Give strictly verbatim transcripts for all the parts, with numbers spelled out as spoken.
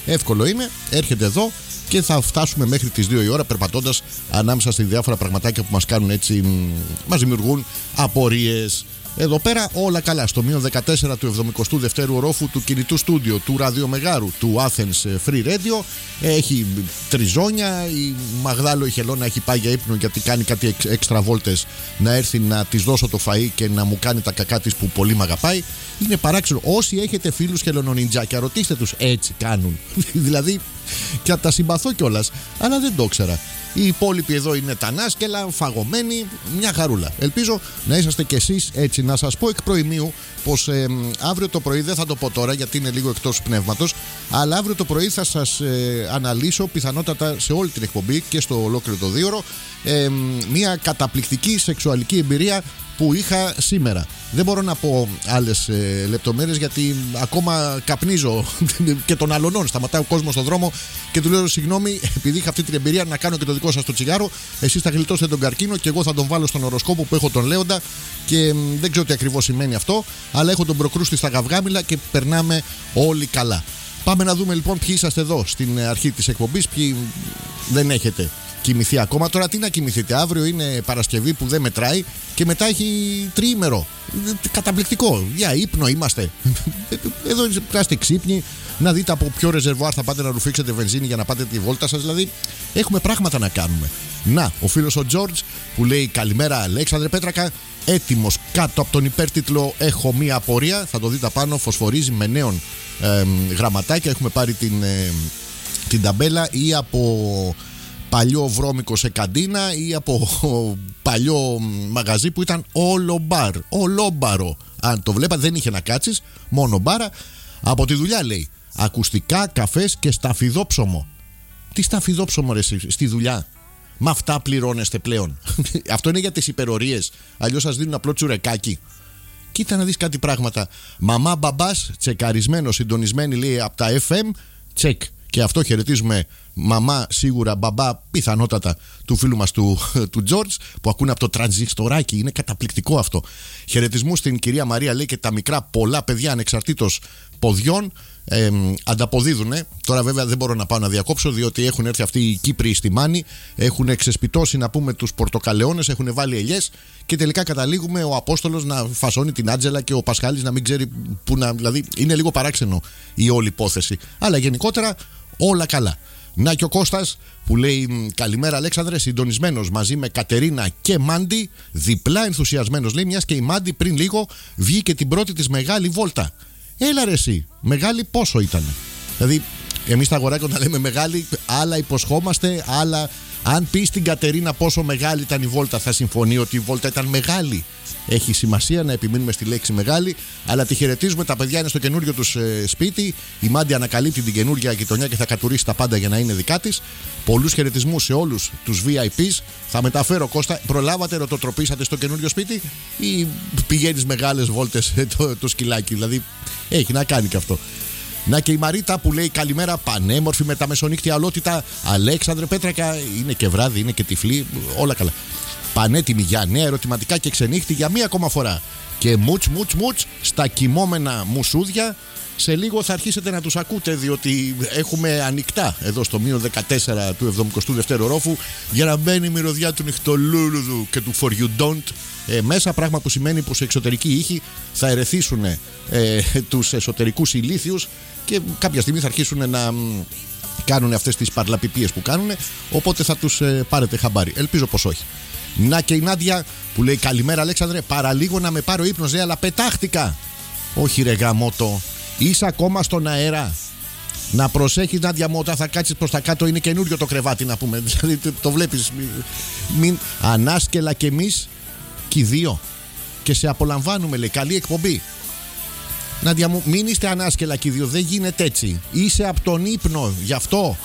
Εύκολο είναι, έρχεται εδώ και θα φτάσουμε μέχρι τις δύο η ώρα περπατώντας ανάμεσα στη διάφορα πραγματάκια που μας κάνουν έτσι, μας δημιουργούν απορίες. Εδώ πέρα όλα καλά. Στο μείον δεκατέσσερα του εβδομηκοστού δεύτερου ορόφου του κινητού στούντιο του ραδιομεγάρου του Athens Free Radio έχει τριζόνια. Η Μαγδάλο η Χελώνα έχει πάει για ύπνο γιατί κάνει κάτι έξτρα βόλτες να έρθει να της δώσω το φαΐ και να μου κάνει τα κακά της που πολύ μ' αγαπάει. Είναι παράξενο. Όσοι έχετε φίλους χελωνονιντζάκια, ρωτήστε τους, έτσι κάνουν. Δηλαδή, και τα συμπαθώ κιόλας, αλλά δεν το ήξερα. Οι υπόλοιποι εδώ είναι τανάσκελα, φαγωμένοι, μια χαρούλα. Ελπίζω να είσαστε κι εσείς έτσι. Να σας πω εκ προημίου πως ε, αύριο το πρωί, δεν θα το πω τώρα γιατί είναι λίγο εκτός πνεύματος, αλλά αύριο το πρωί θα σας ε, αναλύσω πιθανότατα σε όλη την εκπομπή και στο ολόκληρο το δίωρο ε, μια καταπληκτική σεξουαλική εμπειρία που είχα σήμερα. Δεν μπορώ να πω άλλες ε, λεπτομέρειες γιατί ακόμα καπνίζω και των αλωνών. Σταματάει ο κόσμος στον δρόμο και του λέω συγγνώμη, επειδή είχα αυτή την εμπειρία, να κάνω και το δικό σας το τσιγάρο. Εσείς θα γλιτώσετε τον καρκίνο και εγώ θα τον βάλω στον οροσκόπο που έχω τον Λέοντα και ε, δεν ξέρω τι ακριβώς σημαίνει αυτό, αλλά έχω τον προκρούστη στα γαυγάμιλα και περνάμε όλοι καλά. Πάμε να δούμε λοιπόν ποιοι είσαστε εδώ στην αρχή της εκπομπής, ποιοι δεν έχετε κοιμηθεί ακόμα. Τώρα τι να κοιμηθείτε, αύριο είναι Παρασκευή που δεν μετράει και μετά έχει τριήμερο. Καταπληκτικό. Για ύπνο είμαστε. Εδώ είστε ξύπνοι, να δείτε από ποιο ρεζερβουάρ θα πάτε να ρουφήξετε βενζίνη για να πάτε τη βόλτα σας. Δηλαδή έχουμε πράγματα να κάνουμε. Να, ο φίλος ο Τζόρτζ που λέει καλημέρα Αλέξανδρε Πέτρακα, έτοιμος κάτω από τον υπέρτιτλο έχω μία απορία. Θα το δείτε πάνω, φωσφορίζει με νέων ε, γραμματάκια. Έχουμε πάρει την, ε, την ταμπέλα ή από παλιό βρώμικο σε καντίνα ή από παλιό μαγαζί που ήταν όλο μπαρ, ολόμπαρο. Αν το βλέπατε δεν είχε να κάτσεις, μόνο μπάρα. Από τη δουλειά λέει, ακουστικά, καφές και σταφιδόψωμο. Τι σταφιδόψωμο ρε στη δουλειά? Με αυτά πληρώνεστε πλέον? Αυτό είναι για τις υπερορίες, αλλιώς σας δίνουν απλό τσουρεκάκι. Κοίτα να δεις κάτι πράγματα. Μαμά μπαμπάς, τσεκαρισμένο, συντονισμένη λέει από τα εφ εμ, τσεκ. Και αυτό χαιρετίζουμε μαμά, σίγουρα μπαμπά, πιθανότατα του φίλου μας του, του George που ακούνε από το τρανζιστοράκι. Είναι καταπληκτικό αυτό. Χαιρετισμού στην κυρία Μαρία λέει και τα μικρά πολλά παιδιά ανεξαρτήτως ποδιών ε, ανταποδίδουνε. Τώρα βέβαια δεν μπορώ να πάω να διακόψω διότι έχουν έρθει αυτοί οι Κύπριοι στη Μάνη, έχουν ξεσπιτώσει να πούμε τους πορτοκαλαιώνες, έχουν βάλει ελιές και τελικά καταλήγουμε ο Απόστολος να φασώνει την Άντζελα και ο Πασχάλης να μην ξέρει που να. Δηλαδή είναι λίγο παράξενο η όλη υπόθεση. Αλλά γενικότερα όλα καλά. Να και ο Κώστας που λέει καλημέρα Αλέξανδρε, συντονισμένος μαζί με Κατερίνα και Μάντι, διπλά ενθουσιασμένος λέει, μιας και η Μάντι πριν λίγο βγήκε την πρώτη της μεγάλη βόλτα. Έλα ρε εσύ, μεγάλη πόσο ήταν? Δηλαδή εμείς τα αγοράκια όταν λέμε μεγάλη, άλλα υποσχόμαστε, άλλα. Αν πει στην Κατερίνα πόσο μεγάλη ήταν η βόλτα, θα συμφωνεί ότι η βόλτα ήταν μεγάλη. Έχει σημασία να επιμείνουμε στη λέξη μεγάλη, αλλά τη χαιρετίζουμε. Τα παιδιά είναι στο καινούριο τους ε, σπίτι. Η Μάντι ανακαλύπτει την καινούργια γειτονιά και θα κατουρίσει τα πάντα για να είναι δικά της. Πολλούς χαιρετισμούς σε όλους τους βι άι πις. Θα μεταφέρω, Κώστα, προλάβατε, ρωτοτροπήσατε στο καινούριο σπίτι ή πηγαίνεις μεγάλες βόλτες το, το σκυλάκι? Δηλαδή έχει να κάνει και αυτό. Να και η Μαρίτα που λέει καλημέρα, πανέμορφη με τα μεσονύκτια αλότητα. Αλέξανδρε Πέτρακα, είναι και βράδυ, είναι και τυφλή, όλα καλά. Πανέτοιμη για νέα ερωτηματικά και ξενύχτη για μία ακόμα φορά. Και μουτς μουτς μουτς στα κοιμόμενα μουσούδια. Σε λίγο θα αρχίσετε να τους ακούτε διότι έχουμε ανοιχτά εδώ στο μείον δεκατέσσερα του εβδομηκοστού δεύτερου ορόφου για να μπαίνει η μυρωδιά του νυχτολούλουδου και του For You Don't ε, μέσα, πράγμα που σημαίνει πως οι εξωτερικοί ήχοι θα ερεθίσουν ε, τους εσωτερικούς ηλίθιους και κάποια στιγμή θα αρχίσουν να κάνουν αυτές τις παρλαπιπίες που κάνουν, οπότε θα τους ε, πάρετε χαμπάρι. Ελπίζω πως όχι. Να και η Νάντια που λέει καλημέρα Αλέξανδρε, παραλίγο να με πάρω ύπνος ρε, αλλά πετάχτηκα. Όχι ρε γαμότο, είσαι ακόμα στον αέρα. Να προσέχεις Νάντια μου, όταν θα κάτσεις προς τα κάτω είναι καινούριο το κρεβάτι να πούμε. Δηλαδή το βλέπεις. Μην... Ανάσκελα κι εμείς κι οι δύο. Και σε απολαμβάνουμε λέει, καλή εκπομπή. Νάντια μου, μην είστε ανάσκελα κι οι δύο, δεν γίνεται έτσι. Είσαι από τον ύπνο, γι' αυτό.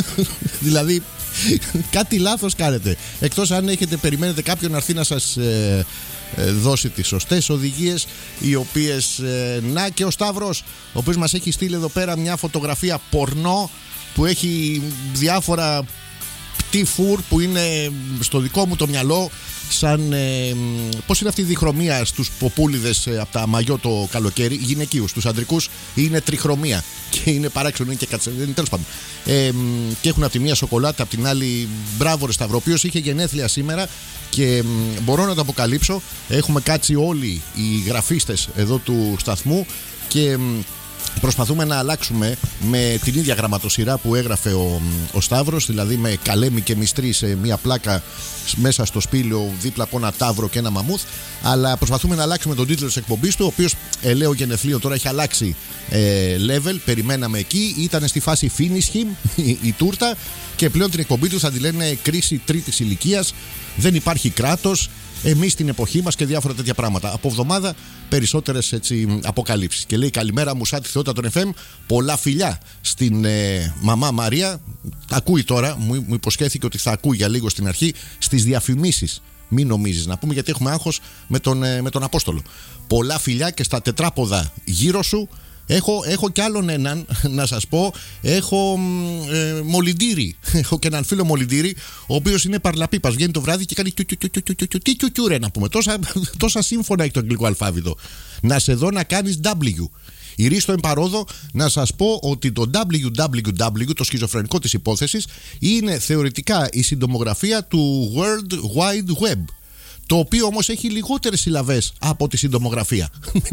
Δηλαδή κάτι λάθος κάνετε. Εκτός αν έχετε, περιμένετε κάποιον να έρθει να σας ε, ε, δώσει τις σωστές οδηγίες, οι οποίες ε, να και ο Σταύρος, ο οποίος μας έχει στείλει εδώ πέρα μια φωτογραφία πορνό που έχει διάφορα T-Four που είναι στο δικό μου το μυαλό σαν ε, πώς είναι αυτή η διχρωμία στους ποπούλιδες ε, από τα μαγιό το καλοκαίρι, γυναικείους, στους αντρικούς είναι τριχρωμία και είναι παράξενο, είναι και κατσε... τέλος πάντων. Ε, και έχουν από τη μία σοκολάτα, από την άλλη μπράβο ρε Σταύρο, ο οποίος είχε γενέθλια σήμερα και ε, μπορώ να το αποκαλύψω, έχουμε κάτσει όλοι οι γραφίστες εδώ του σταθμού και ε, προσπαθούμε να αλλάξουμε με την ίδια γραμματοσυρά που έγραφε ο, ο Σταύρος, δηλαδή με καλέμι και μυστρή σε μια πλάκα μέσα στο σπήλαιο δίπλα από ένα ταύρο και ένα μαμούθ. Αλλά προσπαθούμε να αλλάξουμε τον τίτλο της εκπομπής του, ο οποίος ελαίο γενεθλίων τώρα έχει αλλάξει ε, level. Περιμέναμε εκεί, ήταν στη φάση finish him η, η τούρτα και πλέον την εκπομπή του θα τη λένε κρίση τρίτης ηλικίας. Δεν υπάρχει κράτος. Εμείς στην εποχή μας και διάφορα τέτοια πράγματα. Από εβδομάδα περισσότερες έτσι αποκαλύψεις. Και λέει καλημέρα μου σαν τη θεότητα των εφ εμ. Πολλά φιλιά στην ε, μαμά Μαρία. Ακούει τώρα, μου, μου υποσχέθηκε ότι θα ακούει για λίγο στην αρχή στις διαφημίσεις. Μην νομίζεις, να πούμε γιατί έχουμε άγχος με τον, ε, με τον Απόστολο. Πολλά φιλιά και στα τετράποδα γύρω σου. Έχω, έχω κι άλλον έναν να σας πω. Έχω ε, μολυντήρι. Έχω και έναν φίλο μολυντήρι, ο οποίος είναι παρλαπίπας. Βγαίνει το βράδυ και κάνει τι κιουκιουρέ να πούμε. Τόσα, τόσα σύμφωνα έχει το αγγλικό αλφάβητο. Να σε δω να κάνεις W. Ηρίστο εμπαρόδο να σας πω ότι το ντάμπλιου ντάμπλιου ντάμπλιου, το σχιζοφρενικό της υπόθεσης, είναι θεωρητικά η συντομογραφία του World Wide Web. Το οποίο όμως έχει λιγότερες συλλαβές από τη συντομογραφία.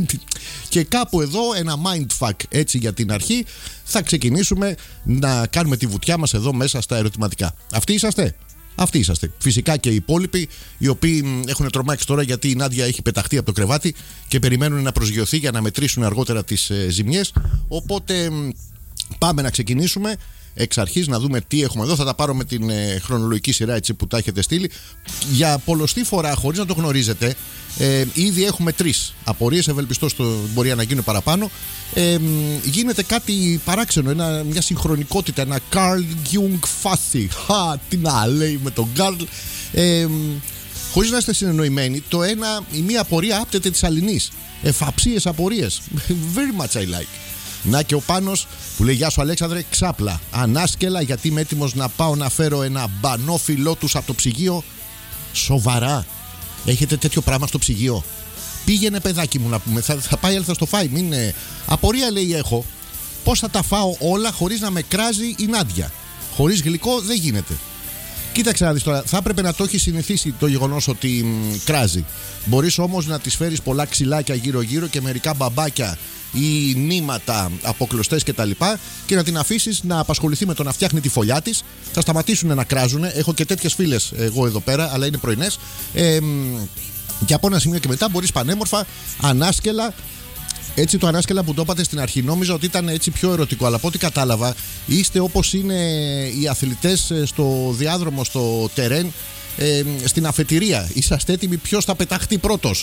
Και κάπου εδώ ένα mindfuck έτσι για την αρχή. Θα ξεκινήσουμε να κάνουμε τη βουτιά μας εδώ μέσα στα ερωτηματικά. Αυτοί είσαστε? Αυτοί είσαστε. Φυσικά και οι υπόλοιποι, οι οποίοι έχουν τρομάξει τώρα γιατί η Νάντια έχει πεταχτεί από το κρεβάτι και περιμένουν να προσγειωθεί για να μετρήσουν αργότερα τις ε, ζημιές. Οπότε πάμε να ξεκινήσουμε εξ αρχής να δούμε τι έχουμε εδώ. Θα τα πάρω με την ε, χρονολογική σειρά έτσι που τα έχετε στείλει. Για πολλοστή φορά, χωρίς να το γνωρίζετε, ε, ήδη έχουμε τρεις απορίες. Ευελπιστώ στο μπορεί να γίνουν παραπάνω. Ε, γίνεται κάτι παράξενο, ένα, μια συγχρονικότητα, ένα Carl Jung Fassi. Χα, τι να λέει με τον Carl. Ε, χωρίς να είστε συνεννοημένοι, το ένα, η μία απορία άπτεται της αλληνής. Εφαψίες απορίες. Very much I like. Να και ο Πάνος που λέει γεια σου Αλέξανδρε, ξάπλα, ανάσκελα γιατί είμαι έτοιμος να πάω να φέρω ένα μπανόφιλό τους από το ψυγείο. Σοβαρά? Έχετε τέτοιο πράγμα στο ψυγείο? Πήγαινε παιδάκι μου να πούμε, θα, θα πάει, θα στο φάει. Μην είναι... Απορία λέει έχω, πώς θα τα φάω όλα χωρίς να με κράζει η Νάντια? Χωρίς γλυκό δεν γίνεται. Κοίταξε να δεις τώρα, θα έπρεπε να το έχει συνηθίσει το γεγονός ότι μ, κράζει. Μπορείς όμως να της φέρεις πολλά ξυλάκια γύρω-γύρω και μερικά μπαμπάκια ή νήματα αποκλωστές και τα λοιπά και να την αφήσεις να απασχοληθεί με το να φτιάχνει τη φωλιά της. Θα σταματήσουν να κράζουν. Έχω και τέτοιες φίλες εγώ εδώ πέρα, αλλά είναι πρωινές. Ε, και από ένα σημείο και μετά μπορείς πανέμορφα, ανάσκελα. Έτσι το ανάσκελα που το είπατε στην αρχή νόμιζα ότι ήταν έτσι πιο ερωτικό, αλλά από ό,τι κατάλαβα είστε όπως είναι οι αθλητές στο διάδρομο, στο τερέν, ε, στην αφετηρία. Είσαστε έτοιμοι ποιος θα πεταχτεί πρώτος.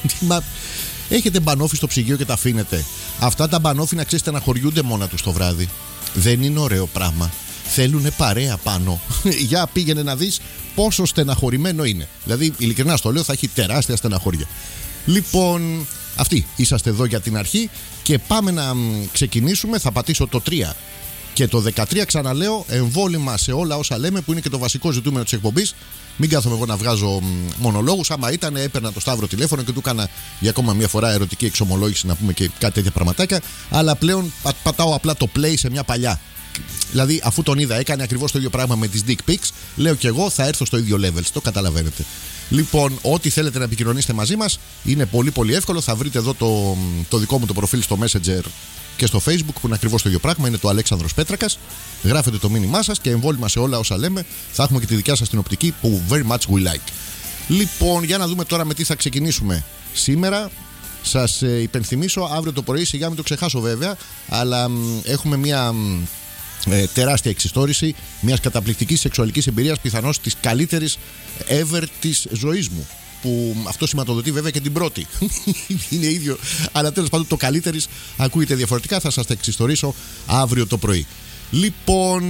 Έχετε μπανόφι στο ψυγείο και τα αφήνετε. Αυτά τα μπανόφι να ξέρετε στεναχωριούνται μόνα τους το βράδυ. Δεν είναι ωραίο πράγμα. Θέλουνε παρέα πάνω. Για πήγαινε να δεις πόσο στεναχωρημένο είναι. Δηλαδή ειλικρινά στο λέω θα έχει τεράστια στεναχωρία. Λοιπόν, αυτοί είσαστε εδώ για την αρχή και πάμε να ξεκινήσουμε. Θα πατήσω το τρία και το δεκατρία, ξαναλέω, εμβόλυμα σε όλα όσα λέμε, που είναι και το βασικό ζητούμενο της εκπομπής. Μην κάθομαι εγώ να βγάζω μονολόγους. Άμα ήταν, έπαιρνα το Σταύρο τηλέφωνο και του έκανα για ακόμα μια φορά ερωτική εξομολόγηση, να πούμε και κάτι τέτοια πραγματάκια. Αλλά πλέον πα, πατάω απλά το play σε μια παλιά. Δηλαδή, αφού τον είδα, έκανε ακριβώς το ίδιο πράγμα με τις dick pics. Λέω κι εγώ θα έρθω στο ίδιο level. Το καταλαβαίνετε. Λοιπόν, ό,τι θέλετε να επικοινωνήσετε μαζί μας είναι πολύ πολύ εύκολο. Θα βρείτε εδώ το, το δικό μου το προφίλ στο Messenger και στο Facebook που είναι ακριβώς το ίδιο πράγμα. Είναι το Αλέξανδρος Πέτρακας. Γράφετε το μήνυμά σας και εμβόλυμα σε όλα όσα λέμε. Θα έχουμε και τη δικιά σας την οπτική που very much we like. Λοιπόν, για να δούμε τώρα με τι θα ξεκινήσουμε σήμερα. Σας ε, υπενθυμίσω αύριο το πρωί, σιγά μην το ξεχάσω βέβαια, αλλά μ, έχουμε μια μ, ε, τεράστια εξιστόρηση μιας καταπληκτικής σεξουαλικής εμπειρίας, πιθανώς της καλύτερης ever της ζωής μου. Που αυτό σηματοδοτεί βέβαια και την πρώτη. Είναι ίδιο. Αλλά τέλος πάντων το καλύτερης ακούγεται διαφορετικά. Θα σας τα εξιστορήσω αύριο το πρωί. Λοιπόν,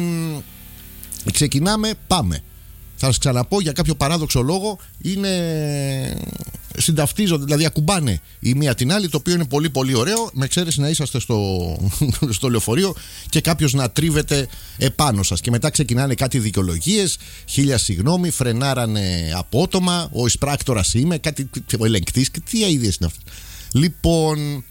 ξεκινάμε, πάμε. Θα σας ξαναπώ για κάποιο παράδοξο λόγο. Είναι συνταυτίζονται, δηλαδή ακουμπάνε η μία την άλλη, το οποίο είναι πολύ πολύ ωραίο, με εξαίρεση να είσαστε στο, στο λεωφορείο και κάποιος να τρίβεται επάνω σας. Και μετά ξεκινάνε κάτι δικαιολογίες, χίλια συγγνώμη, φρενάρανε απότομα, ο εισπράκτορας είμαι, κάτι, ο ελεγκτής, τι αηδίες είναι αυτά. Λοιπόν,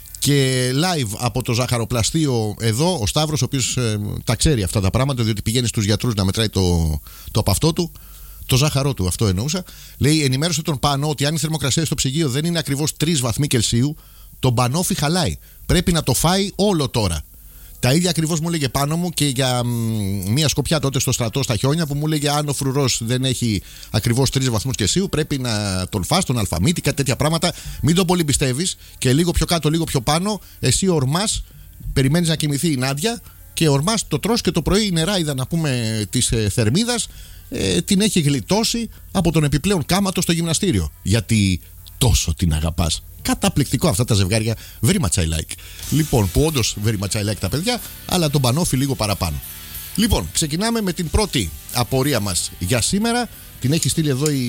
και live από το ζαχαροπλαστείο εδώ, ο Σταύρος, ο οποίος ε, τα ξέρει αυτά τα πράγματα, διότι πηγαίνει στους γιατρούς να μετράει το, το από αυτό του. Το ζάχαρό του, αυτό εννοούσα. Λέει, ενημέρωσε τον Πάνο ότι αν η θερμοκρασία στο ψυγείο δεν είναι ακριβώς τρεις βαθμοί Κελσίου, το μπανόφι χαλάει. Πρέπει να το φάει όλο τώρα. Τα ίδια ακριβώς μου έλεγε πάνω μου και για μ, μία σκοπιά τότε στο στρατό στα χιόνια, που μου έλεγε αν ο φρουρός δεν έχει ακριβώς τρεις βαθμούς Κελσίου, πρέπει να τον φας, τον αλφαμίτη, κάτι τέτοια πράγματα. Μην το πολύ πιστεύεις και λίγο πιο κάτω, λίγο πιο πάνω, εσύ ορμάς, περιμένεις να κοιμηθεί η Νάντια και ορμάς, το τρως και το πρωί η νεράιδα, να πούμε, της ε, θερμίδας. Ε, την έχει γλιτώσει από τον επιπλέον κάματο στο γυμναστήριο. Γιατί τόσο την αγαπάς. Καταπληκτικό αυτά τα ζευγάρια. Very much I like. Λοιπόν, που όντως very much I like τα παιδιά, αλλά τον μπανόφι λίγο παραπάνω. Λοιπόν, ξεκινάμε με την πρώτη απορία μας για σήμερα. Την έχει στείλει εδώ η,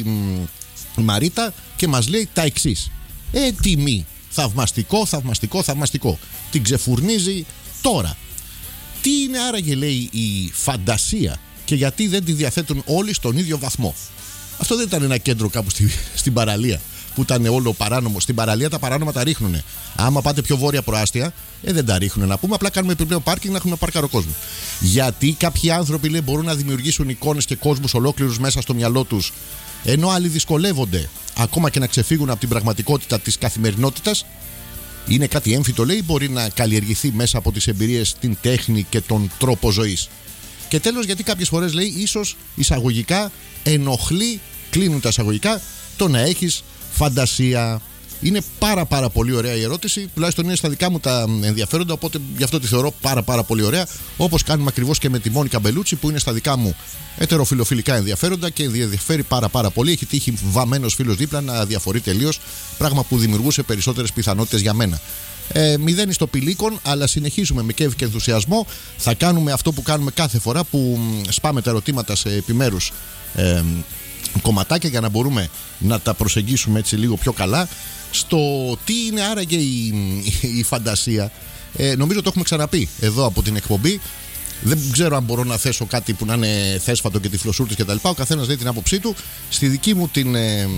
η Μαρίτα και μας λέει τα εξής. Ε, τιμή. Θαυμαστικό, θαυμαστικό, θαυμαστικό. Την ξεφουρνίζει τώρα. Τι είναι άραγε, λέει, η φαντασία και γιατί δεν τη διαθέτουν όλοι στον ίδιο βαθμό? Αυτό δεν ήταν ένα κέντρο κάπου στη, στην παραλία που ήταν όλο παράνομο? Στην παραλία τα παράνομα τα ρίχνουνε. Άμα πάτε πιο βόρεια προάστια, ε, δεν τα ρίχνουνε, να πούμε. Απλά κάνουμε επιπλέον πάρκινγκ να έχουμε πάρκαρο κόσμο. Γιατί κάποιοι άνθρωποι, λέει, μπορούν να δημιουργήσουν εικόνες και κόσμους ολόκληρους μέσα στο μυαλό τους, ενώ άλλοι δυσκολεύονται ακόμα και να ξεφύγουν από την πραγματικότητα της καθημερινότητας. Είναι κάτι έμφυτο, λέει, μπορεί να καλλιεργηθεί μέσα από τις εμπειρίες, την τέχνη και τον τρόπο ζωής. Και τέλος, γιατί κάποιες φορές, λέει, ίσως εισαγωγικά ενοχλεί, κλείνουν τα εισαγωγικά, το να έχεις φαντασία. Είναι πάρα πάρα πολύ ωραία η ερώτηση, τουλάχιστον είναι στα δικά μου τα ενδιαφέροντα, οπότε γι' αυτό τη θεωρώ πάρα πάρα πολύ ωραία. Όπως κάνουμε ακριβώς και με τη Μόνικα Μπελούτσι, που είναι στα δικά μου ετεροφιλοφιλικά ενδιαφέροντα και ενδιαφέρει πάρα πάρα πολύ. Έχει τύχει βαμμένος φίλος δίπλα να διαφορεί τελείως, πράγμα που δημιουργούσε περισσότερες πιθανότητες για μένα. Ε, μηδένει στο πηλίκον, αλλά συνεχίζουμε με κέφι και ενθουσιασμό. Θα κάνουμε αυτό που κάνουμε κάθε φορά, που σπάμε τα ερωτήματα σε επιμέρους ε, κομματάκια για να μπορούμε να τα προσεγγίσουμε έτσι λίγο πιο καλά. Στο τι είναι άραγε η, η, η φαντασία, ε, νομίζω το έχουμε ξαναπεί εδώ από την εκπομπή. Δεν ξέρω αν μπορώ να θέσω κάτι που να είναι θέσφατο και τυφλοσούρτης κτλ. Ο καθένας λέει την άποψή του. Στη δική μου την, ε,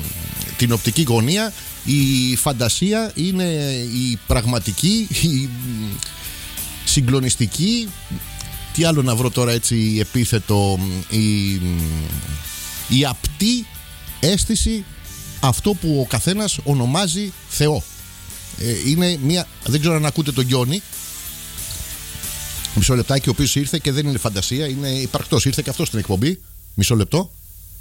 την οπτική γωνία, η φαντασία είναι η πραγματική, η συγκλονιστική. Τι άλλο να βρω τώρα έτσι επίθετο? Η, η απτή αίσθηση, αυτό που ο καθένας ονομάζει Θεό. Ε, είναι μια, δεν ξέρω αν ακούτε τον Γιόνι. Μισό λεπτάκι, ο οποίος ήρθε και δεν είναι φαντασία, είναι υπαρκτός. Ήρθε και αυτό στην εκπομπή. Μισό λεπτό.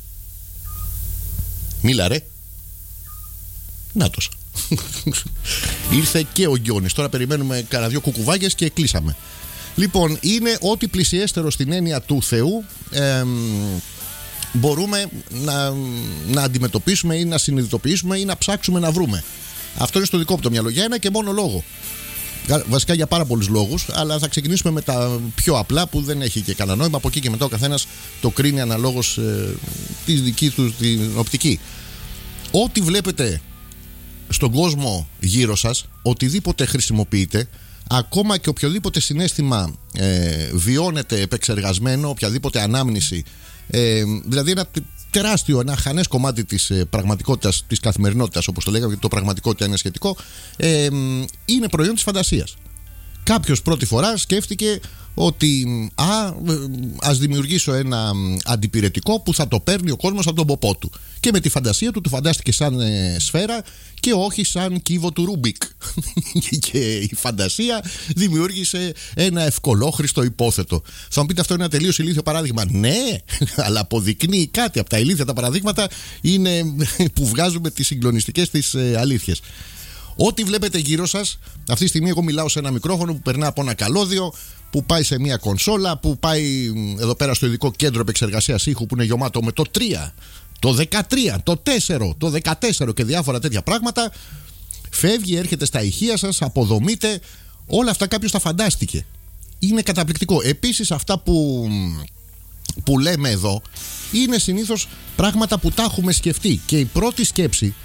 Μίλα ρε. Νάτος. Ήρθε και ο Γιόνις. Τώρα περιμένουμε κανένα δυο κουκουβάγες και κλείσαμε. Λοιπόν, είναι ό,τι πλησιέστερο στην έννοια του Θεού ε, μπορούμε να, να αντιμετωπίσουμε ή να συνειδητοποιήσουμε ή να ψάξουμε να βρούμε. Αυτό είναι στο δικό μου το μυαλό, για ένα και μόνο λόγο. Βασικά για πάρα πολλούς λόγους, αλλά θα ξεκινήσουμε με τα πιο απλά που δεν έχει και κανένα νόημα. Από εκεί και μετά ο καθένας το κρίνει αναλόγως ε, τη δική του την οπτική. Ό,τι βλέπετε στον κόσμο γύρω σας, οτιδήποτε χρησιμοποιείτε, ακόμα και οποιοδήποτε συναίσθημα ε, βιώνετε επεξεργασμένο, οποιαδήποτε ανάμνηση, ε, δηλαδή ένα τεράστιο, ένα χανές κομμάτι της ε, πραγματικότητας, της καθημερινότητας, όπως το λέγαμε, γιατί το πραγματικότητα είναι σχετικό, ε, είναι προϊόν της φαντασίας. Κάποιος πρώτη φορά σκέφτηκε ότι α, ας δημιουργήσω ένα αντιπυρετικό που θα το παίρνει ο κόσμος από τον ποπό του. Και με τη φαντασία του, του φαντάστηκε σαν ε, σφαίρα και όχι σαν κύβο του Ρούμπικ. Και η φαντασία δημιούργησε ένα ευκολόχρηστο υπόθετο. Θα μου πείτε, αυτό είναι ένα τελείως ηλίθιο παράδειγμα. Ναι, αλλά αποδεικνύει κάτι. Από τα ηλίθια τα παραδείγματα είναι που βγάζουμε τις συγκλονιστικές τις ε, αλήθειες. Ό,τι βλέπετε γύρω σας, αυτή τη στιγμή εγώ μιλάω σε ένα μικρόφωνο που περνά από ένα καλώδιο, που πάει σε μια κονσόλα, που πάει εδώ πέρα στο ειδικό κέντρο επεξεργασίας ήχου που είναι γεμάτο με το τρία, το δεκατρία, το τέσσερα, το δεκατέσσερα και διάφορα τέτοια πράγματα. Φεύγει, έρχεται στα ηχεία σας, αποδομείται. Όλα αυτά κάποιος τα φαντάστηκε. Είναι καταπληκτικό. Επίσης αυτά που, που λέμε εδώ είναι συνήθως πράγματα που τα έχουμε σκεφτεί. Και η πρώτη σκέψη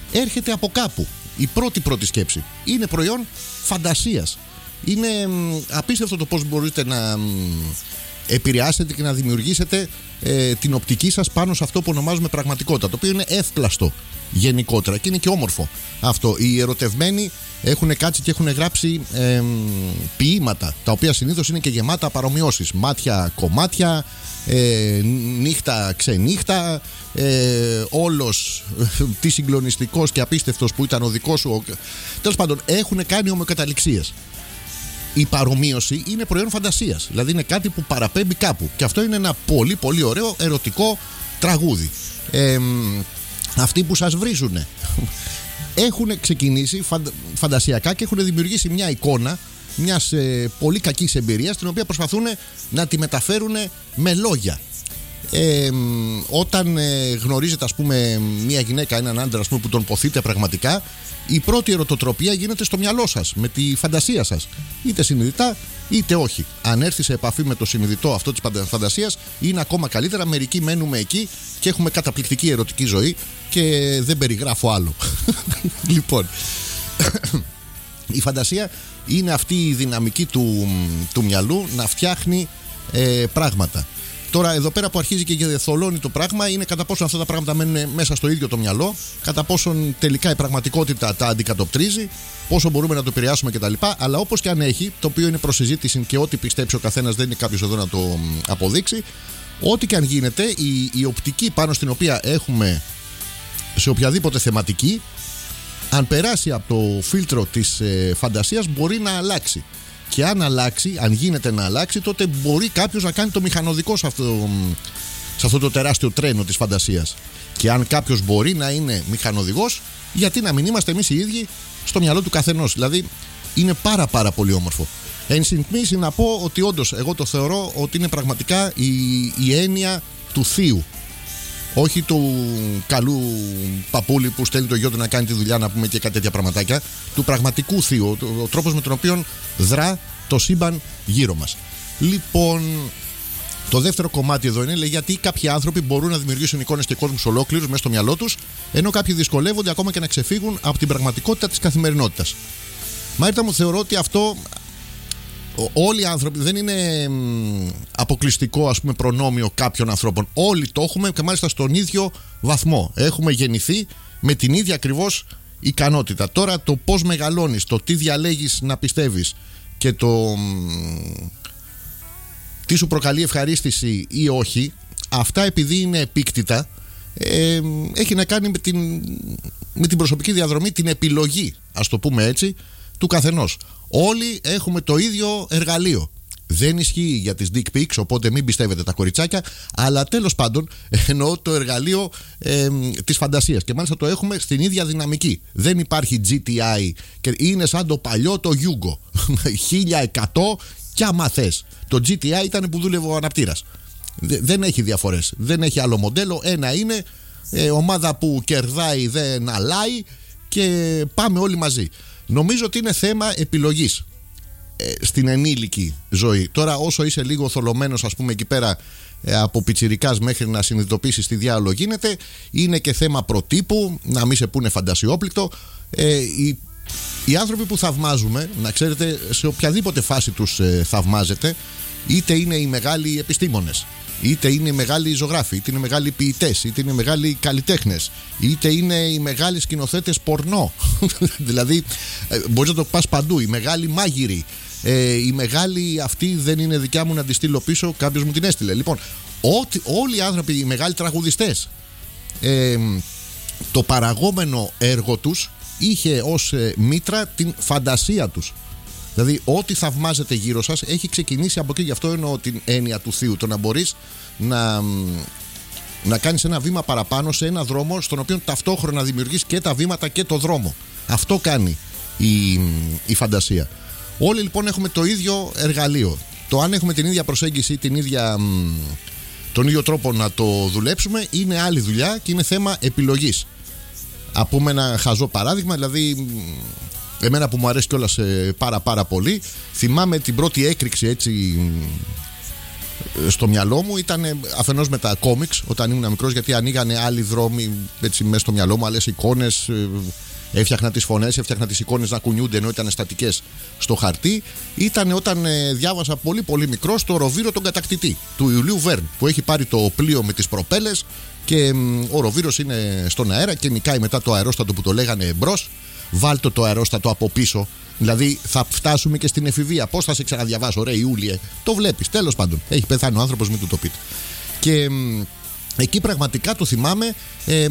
έρχεται από κάπου. Η πρώτη πρώτη σκέψη είναι προϊόν φαντασίας. Είναι μ, απίστευτο το πώς μπορείτε να μ, επηρεάσετε και να δημιουργήσετε ε, την οπτική σας πάνω σε αυτό που ονομάζουμε πραγματικότητα, το οποίο είναι εύπλαστο γενικότερα και είναι και όμορφο αυτό. Οι ερωτευμένοι έχουν κάτσει και έχουν γράψει ε, ποίηματα, τα οποία συνήθως είναι και γεμάτα παρομοιώσεις. Μάτια κομμάτια, ε, νύχτα ξενύχτα, ε, όλος τι συγκλονιστικός και απίστευτος που ήταν ο δικός σου. Τέλος πάντων, έχουν κάνει ομοιοκαταληξίες. Η παρομοίωση είναι προϊόν φαντασίας. Δηλαδή είναι κάτι που παραπέμπει κάπου. Και αυτό είναι ένα πολύ πολύ ωραίο ερωτικό τραγούδι. Ε, αυτοί που σας βρίζουνε έχουν ξεκινήσει φαντα... φαντασιακά και έχουν δημιουργήσει μια εικόνα μιας ε, πολύ κακής εμπειρίας, την οποία προσπαθούν να τη μεταφέρουν με λόγια. Ε, όταν ε, γνωρίζετε, ας πούμε, μια γυναίκα, έναν άντρα, ας πούμε, που τον ποθείτε πραγματικά, η πρώτη ερωτοτροπία γίνεται στο μυαλό σας, με τη φαντασία σας, είτε συνειδητά είτε όχι. Αν έρθει σε επαφή με το συνειδητό αυτό της φαντασίας, είναι ακόμα καλύτερα. Μερικοί μένουμε εκεί και έχουμε καταπληκτική ερωτική ζωή και δεν περιγράφω άλλο. Λοιπόν, η φαντασία είναι αυτή η δυναμική του, του μυαλού να φτιάχνει ε, πράγματα. Τώρα, εδώ πέρα που αρχίζει και θολώνει το πράγμα, είναι κατά πόσο αυτά τα πράγματα μένουν μέσα στο ίδιο το μυαλό, κατά πόσον τελικά η πραγματικότητα τα αντικατοπτρίζει, πόσο μπορούμε να το επηρεάσουμε κτλ. Αλλά όπως και αν έχει, το οποίο είναι προσυζήτηση και ό,τι πιστέψει ο καθένας, δεν είναι κάποιος εδώ να το αποδείξει, ό,τι και αν γίνεται, η, η οπτική πάνω στην οποία έχουμε σε οποιαδήποτε θεματική, αν περάσει από το φίλτρο της ε, φαντασίας, μπορεί να αλλάξει. Και αν αλλάξει, αν γίνεται να αλλάξει, τότε μπορεί κάποιος να κάνει το μηχανοδικό σε αυτό, σε αυτό το τεράστιο τρένο της φαντασίας. Και αν κάποιος μπορεί να είναι μηχανοδηγός, γιατί να μην είμαστε εμείς οι ίδιοι στο μυαλό του καθενός. Δηλαδή είναι πάρα πάρα πολύ όμορφο. Εν συντμήσει να πω ότι όντως εγώ το θεωρώ ότι είναι πραγματικά η, η έννοια του θείου. Όχι του καλού παππούλη που στέλνει το γιο του να κάνει τη δουλειά, να πούμε, και κάτι τέτοια πραγματάκια. Του πραγματικού θείου, ο τρόπος με τον οποίο δρά το σύμπαν γύρω μας. Λοιπόν, το δεύτερο κομμάτι εδώ είναι, λέει, γιατί κάποιοι άνθρωποι μπορούν να δημιουργήσουν εικόνες και κόσμους ολόκληρους μέσα στο μυαλό τους, ενώ κάποιοι δυσκολεύονται ακόμα και να ξεφύγουν από την πραγματικότητα της καθημερινότητας. Μάλιστα, μου θεωρώ ότι αυτό. Όλοι οι άνθρωποι, δεν είναι αποκλειστικό, ας πούμε, προνόμιο κάποιων ανθρώπων. Όλοι το έχουμε και μάλιστα στον ίδιο βαθμό. Έχουμε γεννηθεί με την ίδια ακριβώς ικανότητα. Τώρα το πώς μεγαλώνεις, το τι διαλέγεις να πιστεύεις και το τι σου προκαλεί ευχαρίστηση ή όχι, αυτά επειδή είναι επίκτητα, ε, έχει να κάνει με την, με την προσωπική διαδρομή, την επιλογή, ας το πούμε έτσι, του καθενός. Όλοι έχουμε το ίδιο εργαλείο. Δεν ισχύει για τις dick pics, οπότε μην πιστεύετε τα κοριτσάκια, αλλά τέλος πάντων εννοώ το εργαλείο ε, της φαντασίας. Και μάλιστα το έχουμε στην ίδια δυναμική. Δεν υπάρχει τζι τι άι και είναι σαν το παλιό το Yugo. χίλια εκατό κι άμα θες. Το τζι τι άι ήταν που δούλευε ο αναπτήρας. Δεν έχει διαφορές. Δεν έχει άλλο μοντέλο. Ένα είναι ε, ομάδα που κερδάει δεν αλάει και πάμε όλοι μαζί. Νομίζω ότι είναι θέμα επιλογής ε, στην ενήλικη ζωή. Τώρα, όσο είσαι λίγο θολωμένος, ας πούμε, εκεί πέρα ε, από πιτσιρικάς μέχρι να συνειδητοποιήσεις τι διάολο γίνεται, είναι και θέμα προτύπου, να μην σε πούνε φαντασιόπληκτο. Ε, οι, οι άνθρωποι που θαυμάζουμε, να ξέρετε, σε οποιαδήποτε φάση τους ε, θαυμάζετε, είτε είναι οι μεγάλοι επιστήμονες, είτε είναι οι μεγάλοι ζωγράφοι, είτε είναι οι μεγάλοι ποιητές, είτε είναι οι μεγάλοι καλλιτέχνες, είτε είναι οι μεγάλοι σκηνοθέτες πορνό. Δηλαδή, μπορείς να το πας παντού. Οι μεγάλοι μάγειροι, ε, οι μεγάλοι αυτοί, δεν είναι δικιά μου να τη στείλω πίσω, κάποιος μου την έστειλε. Λοιπόν, ό, όλοι οι άνθρωποι, οι μεγάλοι τραγουδιστές, ε, το παραγόμενο έργο τους είχε ως ε, μήτρα την φαντασία τους. Δηλαδή, ό,τι θαυμάζετε γύρω σας έχει ξεκινήσει από εκεί. Γι' αυτό εννοώ την έννοια του θείου. Το να μπορείς να, να κάνεις ένα βήμα παραπάνω σε ένα δρόμο στον οποίο ταυτόχρονα δημιουργείς και τα βήματα και το δρόμο. Αυτό κάνει η, η φαντασία. Όλοι λοιπόν έχουμε το ίδιο εργαλείο. Το αν έχουμε την ίδια προσέγγιση, την ίδια, τον ίδιο τρόπο να το δουλέψουμε, είναι άλλη δουλειά και είναι θέμα επιλογής. Α πούμε ένα χαζό παράδειγμα, δηλαδή. Εμένα που μου αρέσει κιόλας ε, πάρα πάρα πολύ. Θυμάμαι την πρώτη έκρηξη έτσι στο μυαλό μου ήταν αφενός με τα κόμιξ όταν ήμουν μικρός, γιατί ανοίγανε άλλοι δρόμοι έτσι μέσα στο μυαλό μου, άλλες εικόνες. Έφτιαχνα τις φωνές, έφτιαχνα τις εικόνες να κουνιούνται ενώ ήταν στατικές στο χαρτί. Ήταν όταν ε, διάβασα πολύ πολύ μικρός το Ροβίρο τον κατακτητή του Ιουλίου Βέρν, που έχει πάρει το πλοίο με τις προπέλες και ε, ο Ροβίρος είναι στον αέρα και νικάει μετά το αερόστατο που το λέγανε εμπρός. Βάλτο το αερόστατο από πίσω. Δηλαδή θα φτάσουμε και στην εφηβεία. Πώς θα σε ξαναδιαβάσω, ρε Ιούλιε? Το βλέπεις. Τέλος πάντων, έχει πεθάνει ο άνθρωπος, μην του το πείτε. Και ε, εκεί πραγματικά το θυμάμαι. Ε,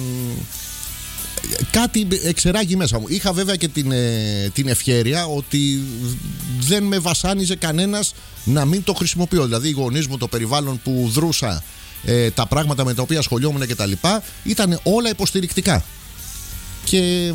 Κάτι εξεράγει μέσα μου. Είχα βέβαια και την, ε, την ευχέρεια ότι δεν με βασάνιζε κανένας να μην το χρησιμοποιώ. Δηλαδή οι γονείς μου, το περιβάλλον που δρούσα, ε, τα πράγματα με τα οποία ασχολιόμουν κτλ. Ήταν όλα υποστηρικτικά. Και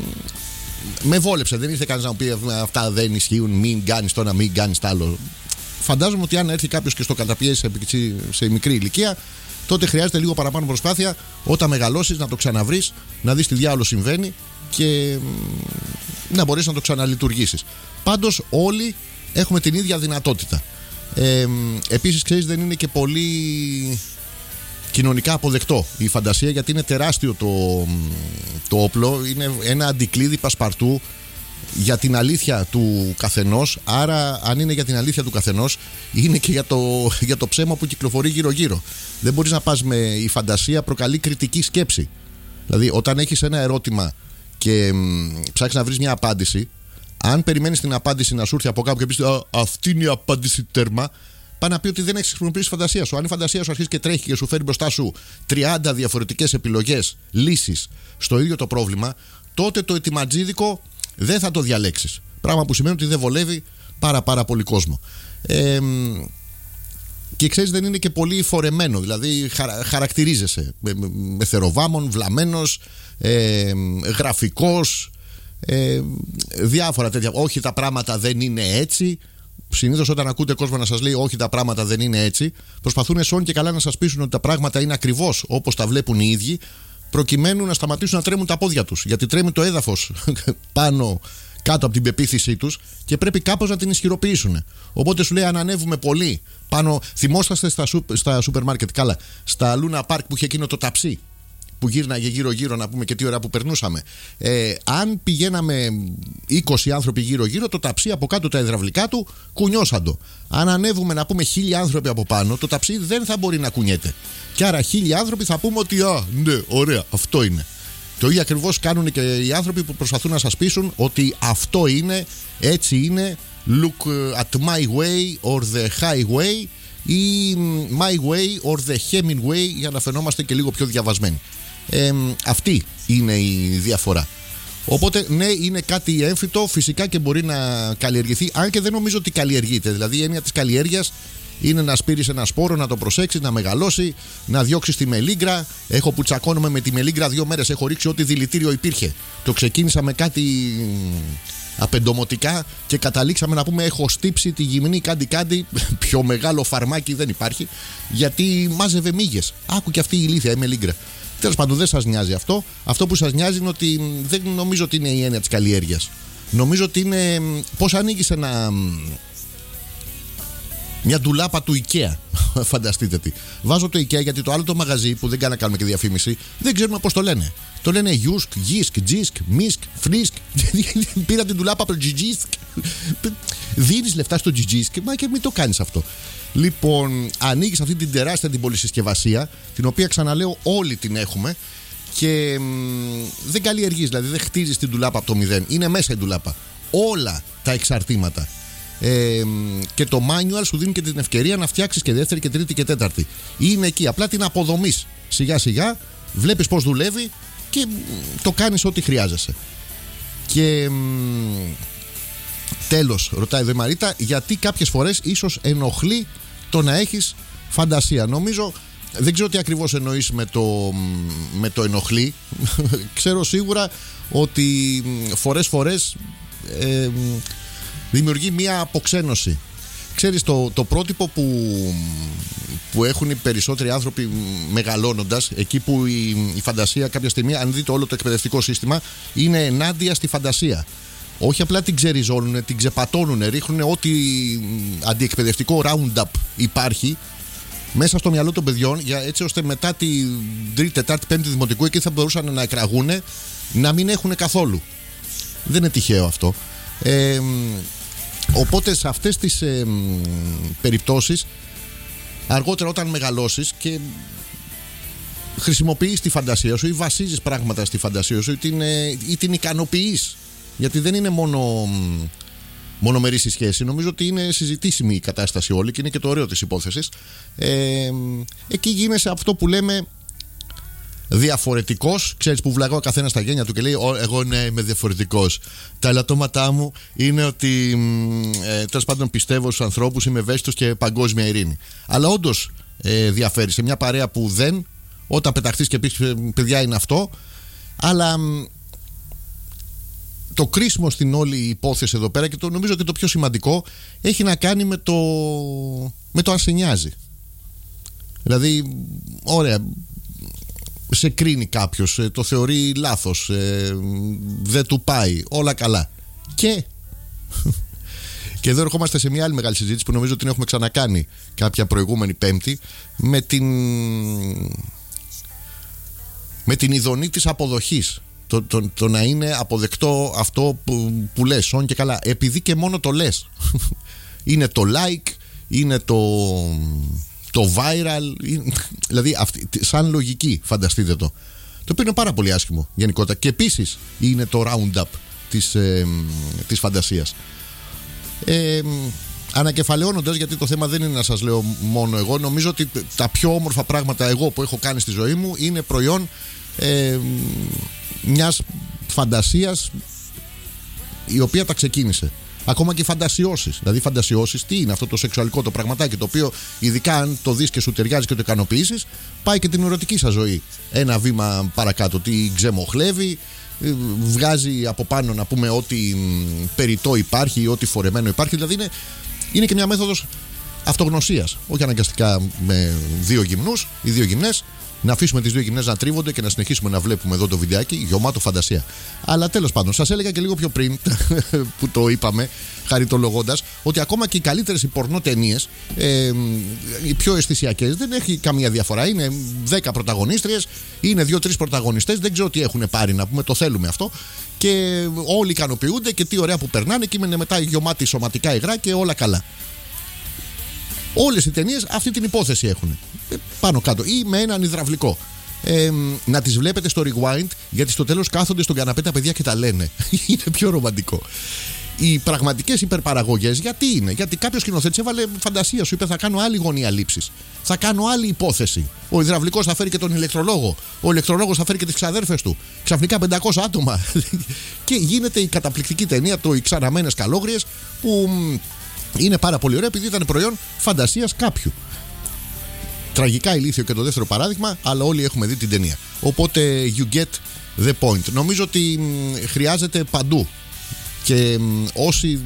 με βόλεψε. Δεν ήρθε κανείς να μου πει αυτά δεν ισχύουν, μην κάνεις το ένα, μην κάνεις το άλλο. Φαντάζομαι ότι αν έρθει κάποιος και στο καταπιέσει σε μικρή ηλικία, τότε χρειάζεται λίγο παραπάνω προσπάθεια όταν μεγαλώσεις να το ξαναβρεις, να δεις τι διάολο συμβαίνει και να μπορείς να το ξαναλειτουργήσεις. Πάντως όλοι έχουμε την ίδια δυνατότητα. Ε, επίσης ξέρεις, δεν είναι και πολύ κοινωνικά αποδεκτό η φαντασία, γιατί είναι τεράστιο το, το όπλο, είναι ένα αντικλείδι πασπαρτού για την αλήθεια του καθενός. Άρα αν είναι για την αλήθεια του καθενός, είναι και για το, για το ψέμα που κυκλοφορεί γύρω γύρω. Δεν μπορείς να πας με η φαντασία, προκαλεί κριτική σκέψη. Δηλαδή όταν έχεις ένα ερώτημα και ψάχνεις να βρεις μια απάντηση, αν περιμένεις την απάντηση να σου έρθει από κάπου και πεις αυτή είναι η απάντηση τέρμα, πάει να πει ότι δεν έχεις χρησιμοποιήσει τη φαντασία σου. Αν η φαντασία σου αρχίσει και τρέχει και σου φέρει μπροστά σου τριάντα διαφορετικές επιλογές, λύσεις στο ίδιο το πρόβλημα, τότε το ετοιματζίδικο δεν θα το διαλέξεις. Πράγμα που σημαίνει ότι δεν βολεύει πάρα πάρα πολύ κόσμο. Ε, και ξέρεις, δεν είναι και πολύ φορεμένο. Δηλαδή χαρα, χαρακτηρίζεσαι με, με, με θεροβάμων, βλαμμένος, ε, γραφικός, ε, διάφορα τέτοια. Όχι, τα πράγματα δεν είναι έτσι. Συνήθως όταν ακούτε κόσμο να σας λέει όχι, τα πράγματα δεν είναι έτσι, προσπαθούν σόν και καλά να σας πείσουν ότι τα πράγματα είναι ακριβώς όπως τα βλέπουν οι ίδιοι, προκειμένου να σταματήσουν να τρέμουν τα πόδια τους. Γιατί τρέμει το έδαφος πάνω κάτω από την πεποίθησή τους και πρέπει κάπως να την ισχυροποιήσουν. Οπότε σου λέει, αν ανέβουμε πολύ πάνω. Θυμόσαστε στα, στα σούπερ μάρκετ, καλά, στα Λούνα Πάρκ που είχε εκείνο το ταψί που γύρναγε γύρω-γύρω, να πούμε και τι ώρα που περνούσαμε. Ε, αν πηγαίναμε είκοσι άνθρωποι γύρω-γύρω, το ταψί από κάτω τα υδραυλικά του κουνιώσαντο. Αν ανέβουμε να πούμε χίλιοι άνθρωποι από πάνω, το ταψί δεν θα μπορεί να κουνιέται. Και άρα χίλιοι άνθρωποι θα πούμε ότι α, ναι, ωραία, αυτό είναι. Το ίδιο ακριβώς κάνουν και οι άνθρωποι που προσπαθούν να σας πείσουν ότι αυτό είναι, έτσι είναι, look at my way or the highway ή my way or the Hemingway, για να φαινόμαστε και λίγο πιο διαβασμένοι. Ε, αυτή είναι η διαφορά. Οπότε ναι, είναι κάτι έμφυτο, φυσικά και μπορεί να καλλιεργηθεί, αν και δεν νομίζω ότι καλλιεργείται. Δηλαδή η έννοια της καλλιέργειας είναι να σπείρεις ένα σπόρο, να το προσέξεις, να μεγαλώσει, να διώξεις τη μελίγκρα. Έχω που τσακώνομαι με τη μελίγκρα δύο μέρες, έχω ρίξει ό,τι δηλητήριο υπήρχε. Το ξεκίνησα με κάτι απεντομωτικά και καταλήξαμε να πούμε έχω στύψει τη γυμνή κάντι κάντι. Πιο μεγάλο φαρμάκι δεν υπάρχει, γιατί μάζευε μύγες. Άκου και αυτή η ηλίθια η μελίγκρα. Τέλος πάντων, δεν σας νοιάζει αυτό. Αυτό που σας νοιάζει είναι ότι δεν νομίζω ότι είναι η έννοια της καλλιέργειας. Νομίζω ότι είναι πώς ανοίγεις ένα, μια ντουλάπα του IKEA. Φανταστείτε τι. Βάζω το IKEA γιατί το άλλο το μαγαζί που δεν κάνει να κάνουμε και διαφήμιση, δεν ξέρουμε πώς το λένε. Το λένε Γιούσκ, Γισκ, Τζισκ, Μισκ, Φρίσκ. Πήρα την ντουλάπα από το Τζιτζίσκ. Δίνεις λεφτά στο Τζιτζίσκ, μα και μην το κάνεις αυτό. Λοιπόν, ανοίγεις αυτή την τεράστια την πολυσυσκευασία, την οποία ξαναλέω όλοι την έχουμε και μ, δεν καλλιεργείς, δηλαδή δεν χτίζεις την ντουλάπα από το μηδέν. Είναι μέσα η ντουλάπα. Όλα τα εξαρτήματα. Ε, και το manual σου δίνει και την ευκαιρία να φτιάξεις και δεύτερη και τρίτη και τέταρτη. Είναι εκεί, απλά την αποδομής σιγά σιγά, βλέπεις πως δουλεύει και το κάνεις ό,τι χρειάζεσαι. Και μ, τέλος, ρωτάει εδώ η Μαρίτα, γιατί κάποιες φορές ίσως ενοχλεί το να έχεις φαντασία. Νομίζω, δεν ξέρω τι ακριβώς εννοείς με το, με το ενοχλεί. Ξέρω σίγουρα ότι φορές φορές ε, δημιουργεί μία αποξένωση. Ξέρεις, το, το πρότυπο που, που έχουν οι περισσότεροι άνθρωποι μεγαλώνοντας, εκεί που η, η φαντασία κάποια στιγμή, αν δείτε όλο το εκπαιδευτικό σύστημα, είναι ενάντια στη φαντασία. όχι απλά την ξεριζώνουν, την ξεπατώνουν, ρίχνουν ό,τι αντιεκπαιδευτικό roundup υπάρχει μέσα στο μυαλό των παιδιών, για, έτσι ώστε μετά την τρίτη, τετάρτη, πέμπτη δημοτικού, εκεί θα μπορούσαν να εκραγούν, να μην έχουν καθόλου. Δεν είναι τυχαίο αυτό. Ε, οπότε σε αυτές τις ε, περιπτώσεις, αργότερα όταν μεγαλώσεις και χρησιμοποιείς τη φαντασία σου ή βασίζεις πράγματα στη φαντασία σου ή την, ή την ικανοποιείς, γιατί δεν είναι μόνο μονομερής η σχέση, νομίζω ότι είναι συζητήσιμη η κατάσταση όλη και είναι και το ωραίο της υπόθεσης. Ε, εκεί γίνεσαι αυτό που λέμε διαφορετικός. Ξέρεις, που βλαγώ ο καθένας στα γένια του και λέει εγώ ναι, είμαι διαφορετικός. Τα ελαττώματά μου είναι ότι ε, τέλος πάντων πιστεύω στους ανθρώπους, είμαι ευαίσθητος και παγκόσμια ειρήνη. Αλλά όντως ε, διαφέρει σε μια παρέα που δεν, όταν πεταχτείς και πεις παιδιά είναι αυτό. Αλλά το κρίσιμο στην όλη υπόθεση εδώ πέρα, και το νομίζω ότι το πιο σημαντικό, έχει να κάνει με το, με το αν σε νοιάζει. Δηλαδή, ωραία, σε κρίνει κάποιος, το θεωρεί λάθος, ε, δεν του πάει, όλα καλά. Και και εδώ ερχόμαστε σε μια άλλη μεγάλη συζήτηση που νομίζω ότι την έχουμε ξανακάνει κάποια προηγούμενη Πέμπτη, με την με την ειδονή της αποδοχής. Το, το, το να είναι αποδεκτό αυτό που, που λες, όν και καλά, επειδή και μόνο το λες. Είναι το like, είναι το το viral, δηλαδή αυτή, σαν λογική, φανταστείτε το. Το οποίο είναι πάρα πολύ άσχημο γενικότερα. Και επίσης είναι το roundup της, ε, της φαντασίας. Ε, ανακεφαλαιώνοντας, γιατί το θέμα δεν είναι να σας λέω μόνο εγώ, νομίζω ότι τα πιο όμορφα πράγματα εγώ που έχω κάνει στη ζωή μου είναι προϊόν ε, μιας φαντασίας η οποία τα ξεκίνησε. Ακόμα και φαντασιώσεις. Δηλαδή, φαντασιώσεις, τι είναι αυτό το σεξουαλικό το πραγματάκι, το οποίο ειδικά αν το δεις και σου ταιριάζει και το ικανοποιήσεις, πάει και την ερωτική σας ζωή ένα βήμα παρακάτω. Τι ξεμοχλεύει, βγάζει από πάνω να πούμε ό,τι περιττό υπάρχει ή ό,τι φορεμένο υπάρχει. Δηλαδή, είναι, είναι και μια μέθοδος αυτογνωσίας. Όχι αναγκαστικά με δύο γυμνούς ή δύο γυμνές. Να αφήσουμε τις δύο γυμνές να τρίβονται και να συνεχίσουμε να βλέπουμε εδώ το βιντεάκι γεμάτο φαντασία. Αλλά τέλος πάντων, σας έλεγα και λίγο πιο πριν που το είπαμε, χαριτολογώντας, ότι ακόμα και οι καλύτερες οι πορνό ταινίες, ε, οι πιο αισθησιακές, δεν έχει καμία διαφορά. Είναι δέκα πρωταγωνίστριες, είναι δύο τρεις πρωταγωνιστές, δεν ξέρω τι έχουν πάρει να πούμε, το θέλουμε αυτό. Και όλοι ικανοποιούνται και τι ωραία που περνάνε και είναι μετά γεμάτοι σωματικά υγρά και όλα καλά. Όλες οι ταινίες αυτή την υπόθεση έχουν. Πάνω κάτω. Ή με έναν υδραυλικό. Ε, να τις βλέπετε στο rewind, γιατί στο τέλος κάθονται στον καναπέ τα παιδιά και τα λένε. Είναι πιο ρομαντικό. Οι πραγματικές υπερπαραγωγές γιατί είναι? Γιατί κάποιος σκηνοθέτης έβαλε φαντασία, σου είπε θα κάνω άλλη γωνία λήψης. Θα κάνω άλλη υπόθεση. Ο υδραυλικός θα φέρει και τον ηλεκτρολόγο. Ο ηλεκτρολόγος θα φέρει και τις ξαδέρφες του. Ξαφνικά πεντακόσια άτομα. Και γίνεται η καταπληκτική ταινία, το Οι Ξαναμένες Καλόγριες, που είναι πάρα πολύ ωραία επειδή ήταν προϊόν φαντασίας κάποιου. Τραγικά ηλίθιο και το δεύτερο παράδειγμα, αλλά όλοι έχουμε δει την ταινία. Οπότε you get the point. Νομίζω ότι χρειάζεται παντού. Και όσοι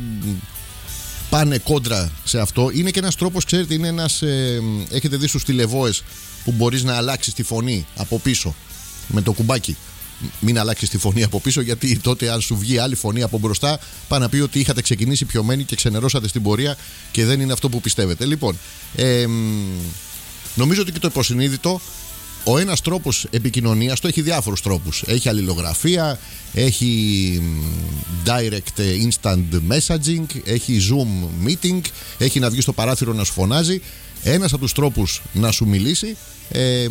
πάνε κόντρα σε αυτό, είναι και ένας τρόπος, ξέρετε, είναι ένας. Ε, έχετε δει στους τηλεβόες που μπορείς να αλλάξεις τη φωνή από πίσω με το κουμπάκι. Μην αλλάξεις τη φωνή από πίσω, γιατί τότε αν σου βγει άλλη φωνή από μπροστά, πάει να πει ότι είχατε ξεκινήσει πιωμένοι και ξενερώσατε στην πορεία και δεν είναι αυτό που πιστεύετε. Λοιπόν, ε, νομίζω ότι και το υποσυνείδητο, ο ένας τρόπος επικοινωνίας, το έχει διάφορους τρόπους. Έχει αλληλογραφία, έχει direct instant messaging, έχει zoom meeting, έχει να βγει στο παράθυρο να σου φωνάζει. Ένας από τους τρόπους να σου μιλήσει ε,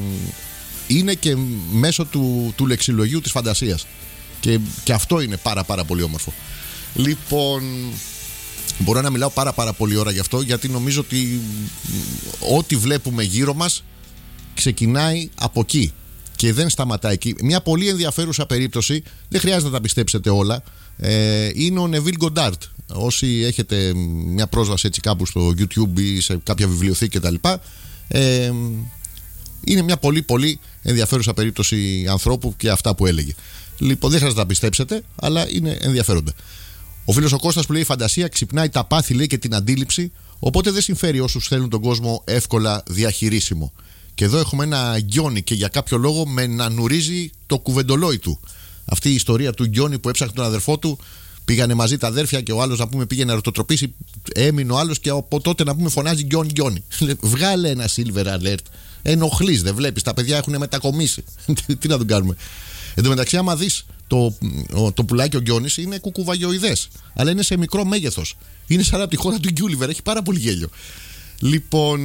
είναι και μέσω του, του λεξιλογίου της φαντασίας. Και, και αυτό είναι πάρα πάρα πολύ όμορφο. Λοιπόν, μπορώ να μιλάω πάρα πάρα πολύ ώρα γι' αυτό, γιατί νομίζω ότι ό,τι βλέπουμε γύρω μας ξεκινάει από εκεί και δεν σταματάει εκεί. Μια πολύ ενδιαφέρουσα περίπτωση, δεν χρειάζεται να τα πιστέψετε όλα, ε, είναι ο Νεβίλ Γκοντάρτ. Όσοι έχετε μια πρόσβαση έτσι κάπου στο YouTube ή σε κάποια βιβλιοθήκη κτλ., ε, είναι μια πολύ πολύ ενδιαφέρουσα περίπτωση ανθρώπου και αυτά που έλεγε. Λοιπόν, δεν χρειάζεται να τα πιστέψετε, αλλά είναι ενδιαφέροντα. Ο φίλος ο Κώστας που λέει: η φαντασία ξυπνάει τα πάθη, λέει, και την αντίληψη, οπότε δεν συμφέρει όσους θέλουν τον κόσμο εύκολα διαχειρίσιμο. Και εδώ έχουμε ένα Γκιόνι και για κάποιο λόγο με να νουρίζει το κουβεντολόι του. Αυτή η ιστορία του Γκιόνι που έψαχνε τον αδερφό του, πήγανε μαζί τα αδέρφια και ο άλλος να πούμε πήγε να ερωτοτροπήσει. Έμεινε ο άλλος και από τότε να πούμε φωνάζει γκιόνι γκιόνι. Βγάλε ένα silver alert. Ενοχλείς, δεν βλέπεις, τα παιδιά έχουν μετακομίσει. Τι να τον κάνουμε. Εν τω μεταξύ, άμα δεις το, το πουλάκι ο Γκιόνης είναι κουκουβαγιοειδές, αλλά είναι σε μικρό μέγεθος. Είναι σαν από τη χώρα του Γκιούλιβερ, έχει πάρα πολύ γέλιο. Λοιπόν,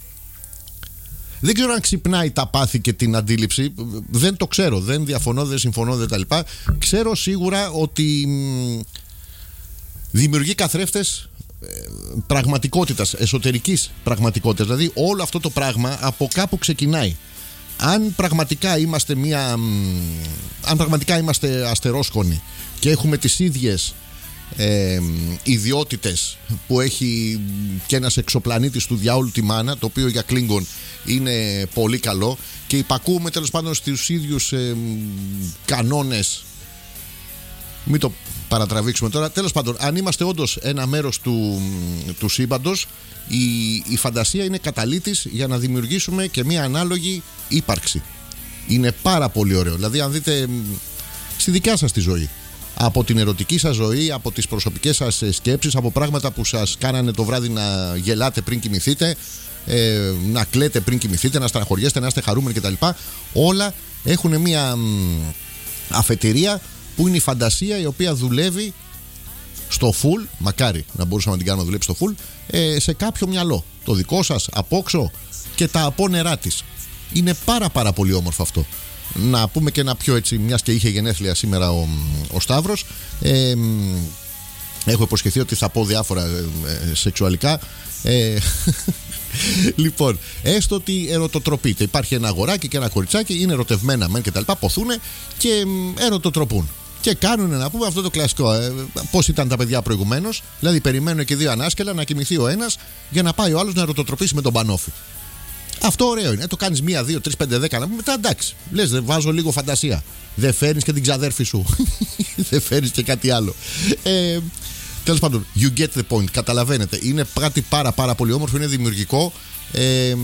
δεν ξέρω αν ξυπνάει τα πάθη και την αντίληψη. Δεν το ξέρω, δεν διαφωνώ, δεν συμφωνώ, δεν τα λοιπά. Ξέρω σίγουρα ότι δημιουργεί καθρέφτες πραγματικότητας, εσωτερικής πραγματικότητας. Δηλαδή όλο αυτό το πράγμα από κάπου ξεκινάει. Αν πραγματικά είμαστε μια, αν πραγματικά είμαστε αστερόσκονοι και έχουμε τις ίδιες ε, ιδιότητες που έχει και ένας εξωπλανήτης του διάολου τη μάνα, το οποίο για Κλίνγκον είναι πολύ καλό, και υπακούμε τέλος πάντων στους ίδιους ε, κανόνες, μην το παρατραβήξουμε τώρα, τέλος πάντων, αν είμαστε όντως ένα μέρος του, του σύμπαντος, η, η φαντασία είναι καταλύτης για να δημιουργήσουμε και μια ανάλογη ύπαρξη. Είναι πάρα πολύ ωραίο. Δηλαδή, αν δείτε στη δικιά σας τη ζωή, από την ερωτική σας ζωή, από τις προσωπικές σας σκέψεις, από πράγματα που σας κάνανε το βράδυ να γελάτε πριν κοιμηθείτε, ε, να κλαίτε πριν κοιμηθείτε, να στεναχωριέστε, να είστε χαρούμενοι κτλ. Όλα έχουν μια αφετηρία που είναι η φαντασία, η οποία δουλεύει στο full, μακάρι να μπορούσαμε να την κάνουμε να δουλέψει στο full, ε, σε κάποιο μυαλό. Το δικό σας, απόξω και τα απόνερά της. Είναι πάρα πάρα πολύ όμορφο αυτό. Να πούμε και ένα πιο έτσι, μιας και είχε γενέθλια σήμερα ο, ο Σταύρος, ε, έχω υποσχεθεί ότι θα πω διάφορα ε, σεξουαλικά. ε, Λοιπόν, έστω ότι ερωτοτροπείτε. Υπάρχει ένα αγοράκι και ένα κοριτσάκι, είναι ερωτευμένα μεν και τα λοιπά, ποθούνε και ερωτοτροπούν. Και κάνουν να πούμε αυτό το κλασικό. Ε, πώς ήταν τα παιδιά προηγουμένως. Δηλαδή, περιμένουν και δύο ανάσκελα να κοιμηθεί ο ένας για να πάει ο άλλος να ερωτοτροπήσει με τον Πανόφη. Αυτό ωραίο είναι. Ε, το κάνεις μία, δύο, τρεις, πέντε, δέκα. Να πούμε μετά εντάξει. Λες, δεν βάζω λίγο φαντασία. Δεν φέρνεις και την ξαδέρφη σου. Δεν φέρνεις και κάτι άλλο. Ε, Τέλος πάντων, you get the point. Καταλαβαίνετε. Είναι κάτι πάρα πάρα πολύ όμορφο. Είναι δημιουργικό. Ε,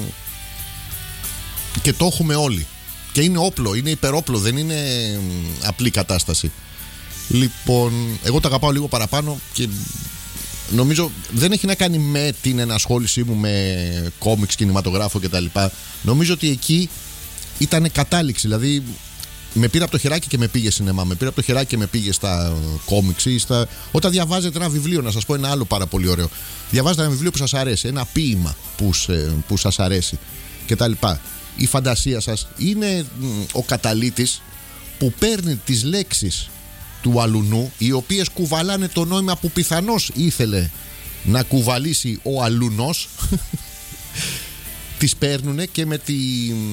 και το έχουμε όλοι. Και είναι όπλο, είναι υπερόπλο, δεν είναι απλή κατάσταση. Λοιπόν, εγώ τα αγαπάω λίγο παραπάνω και νομίζω δεν έχει να κάνει με την ενασχόλησή μου με κόμιξ, κινηματογράφο κτλ. Νομίζω ότι εκεί ήταν κατάληξη. Δηλαδή, με πήρε από το χεράκι και με πήγε σινεμά, με πήρε από το χεράκι και με πήγε στα κόμιξ ή στα... Όταν διαβάζετε ένα βιβλίο, να σας πω ένα άλλο πάρα πολύ ωραίο. Διαβάζετε ένα βιβλίο που σας αρέσει, ένα ποίημα που, που σας αρέσει κτλ. Η φαντασία σας είναι ο καταλύτης που παίρνει τις λέξεις του αλουνού, οι οποίες κουβαλάνε το νόημα που πιθανώς ήθελε να κουβαλήσει ο αλουνός. Τις παίρνουνε και με τη,